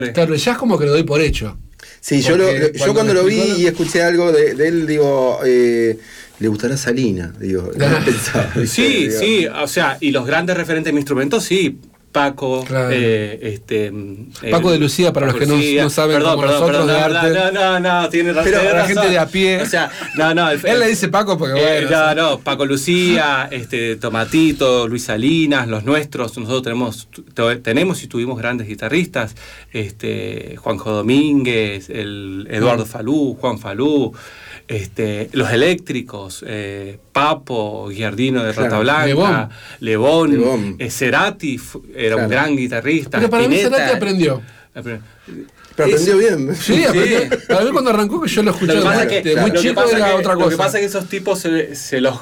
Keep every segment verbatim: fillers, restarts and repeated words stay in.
Claro, el jazz como que lo doy por hecho. Sí, yo, lo, yo cuando, cuando lo vi lo... y escuché algo de, de él, digo, eh, le gustará Salina, digo, no pensaba. Sí, digo. sí, o sea, y los grandes referentes de mi instrumento, sí. Paco, claro. eh, este, Paco eh, de Lucía, para Paco los que no, no saben, perdón, como perdón, nosotros perdón, de arte. No, no, no, no, tiene razón. Pero la gente de a pie. O sea, no, no. El, Él le dice Paco porque eh, bueno. No, ¿sí? no, Paco Lucía, este, Tomatito, Luis Salinas, los nuestros. Nosotros tenemos, tenemos y tuvimos grandes guitarristas. Este, Juanjo Domínguez, el Eduardo mm. Falú, Juan Falú. Este, los eléctricos, eh, Papo, Giardino de Rata claro. Blanca, Lebón, Lebón. Eh, Cerati era claro. un gran guitarrista. Pero para Spinetta, mí Cerati aprendió. Pero aprendió bien. Sí, aprendió. Sí. Para mí cuando arrancó que yo lo escuché lo de, que, de claro, muy chico era que, otra cosa. Lo que pasa es que esos tipos se, se los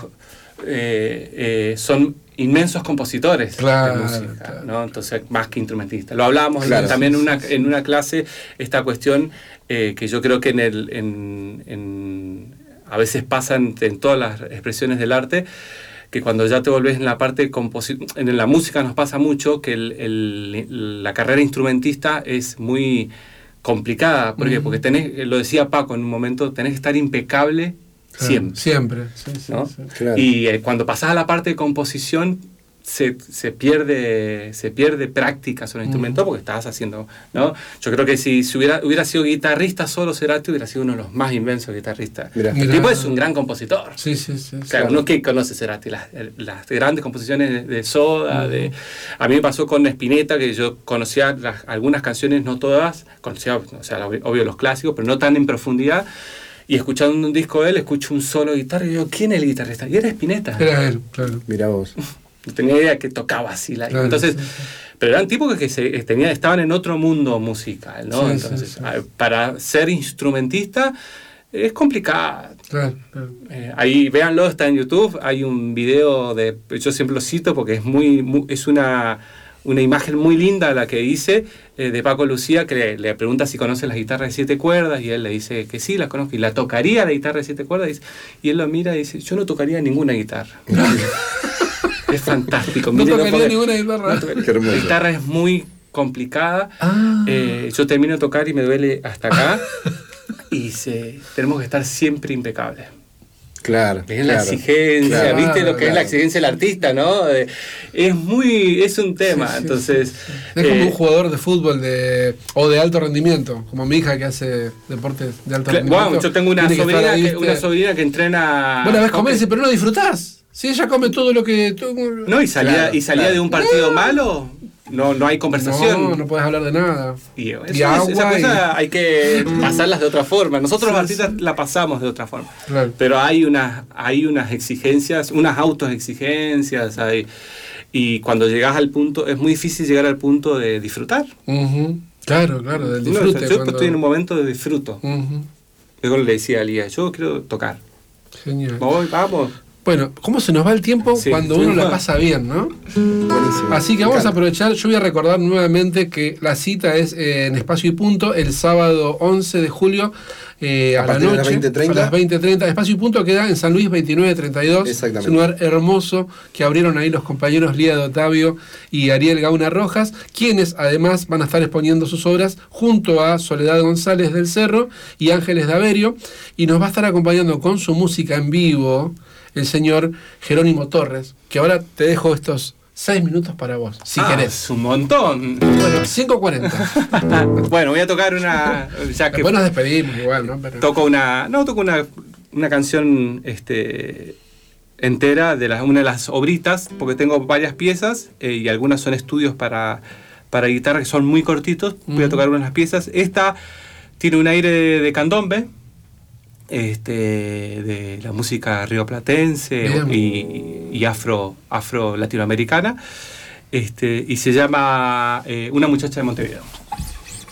eh, eh, son inmensos compositores claro, de música, claro. ¿no? Entonces, más que instrumentistas. Lo hablábamos claro, también sí, en, una, sí, sí. en una clase, esta cuestión eh, que yo creo que en el en, en a veces pasan en todas las expresiones del arte, que cuando ya te volvés en la parte composi- en la música nos pasa mucho que el, el, la carrera instrumentista es muy complicada. ¿Por qué? Mm. Porque tenés, lo decía Paco en un momento, tenés que estar impecable claro, siempre. Siempre, sí, sí, ¿no? sí. Claro. Y eh, cuando pasás a la parte de composición, Se, se pierde se pierde práctica sobre el instrumento porque estás haciendo, ¿no? Yo creo que si, si hubiera, hubiera sido guitarrista solo, Cerati hubiera sido uno de los más inmensos guitarristas. Mirá. El tipo es un gran compositor. Sí, sí, sí. O sea, claro. uno que conoce Cerati, las, las grandes composiciones de, de Soda, uh-huh. de, a mí me pasó con Spinetta, que yo conocía las, algunas canciones, no todas, conocía, o sea, obvio los clásicos, pero no tan en profundidad. Y escuchando un disco de él, escucho un solo de guitarra y digo, ¿quién es el guitarrista? Y era Spinetta. Era él, claro. Mirá vos. No tenía idea que tocaba así. La, claro, entonces, sí, sí. Pero eran tipos que se, tenía, estaban en otro mundo musical, ¿no? Sí, entonces, sí, sí. para ser instrumentista es complicado. Claro, claro. Eh, ahí, véanlo, está en YouTube. Hay un video de, yo siempre lo cito porque es muy, muy es una, una imagen muy linda la que hice eh, de Paco Lucía, que le, le pregunta si conoce las guitarras de siete cuerdas y él le dice que sí, las conozco, y la tocaría la guitarra de siete cuerdas, y, dice, y él lo mira y dice, yo no tocaría ninguna guitarra. Es fantástico. No Mírenlo tocaría ninguna guitarra. No, la guitarra es muy complicada. Ah. Eh, yo termino de tocar y me duele hasta acá. Y se, tenemos que estar siempre impecables. Claro. Es claro, la exigencia, claro, ¿viste? Lo que claro. es la exigencia del artista, ¿no? Eh, es muy, es un tema. Sí, sí, entonces. Sí, sí. Es eh, como un jugador de fútbol de o de alto rendimiento, como mi hija que hace deportes de alto claro, rendimiento. Bueno, yo tengo una sobrina que, que, una sobrina que entrena. Bueno, ves comer y dice, pero no disfrutás. Si ella come todo lo que... Tú... No, y salía, claro, y salía claro. de un partido no. malo, no, no hay conversación. No, no puedes hablar de nada. Y eso, y agua esa cosa y... hay que pasarlas de otra forma. Nosotros sí, los artistas sí. la pasamos de otra forma. Claro. Pero hay unas, hay unas exigencias, unas autoexigencias. Hay, y cuando llegas al punto, es muy difícil llegar al punto de disfrutar. Uh-huh. Claro, claro, del disfrute. No, o sea, yo cuando... estoy en un momento de disfruto. Uh-huh. Yo le decía a Lía, yo quiero tocar. Genial. Voy, vamos. Bueno, ¿cómo se nos va el tiempo sí, cuando uno la pasa bien, no? Buenísimo. Así que vamos a aprovechar, yo voy a recordar nuevamente que la cita es eh, en Espacio y Punto, el sábado once de julio eh, a, a la noche, las veinte treinta. a las veinte treinta. Espacio y Punto queda en San Luis veintinueve treinta y dos. Exactamente. Es un lugar hermoso que abrieron ahí los compañeros Lía de Otavio y Ariel Gauna Rojas, quienes además van a estar exponiendo sus obras junto a Soledad González del Cerro y Ángeles de Averio, y nos va a estar acompañando con su música en vivo el señor Jerónimo Torres, que ahora te dejo estos seis minutos para vos, si ah, querés. Es un montón. Bueno, cinco cuarenta. Bueno, voy a tocar una... Ya que después nos despedimos igual, ¿no? Pero... Toco una... No, toco una, una canción este, entera de la, una de las obritas, porque tengo varias piezas eh, y algunas son estudios para, para guitarra que son muy cortitos. Voy a tocar unas piezas. Esta tiene un aire de, de candombe, este, de la música rioplatense y, y afro, afro latinoamericana, este, y se llama eh, Una muchacha de Montevideo.